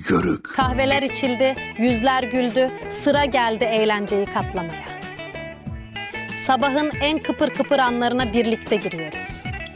Yörük. Kahveler içildi, yüzler güldü, sıra geldi eğlenceyi katlamaya. Sabahın en kıpır kıpır anlarına birlikte giriyoruz.